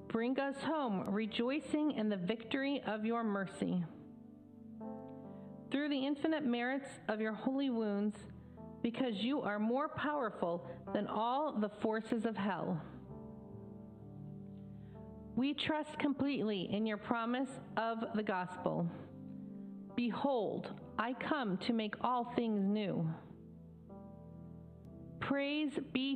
bring us home, rejoicing in the victory of your mercy. Through the infinite merits of your holy wounds, because you are more powerful than all the forces of hell. We trust completely in your promise of the gospel. Behold, I come to make all things new. Praise be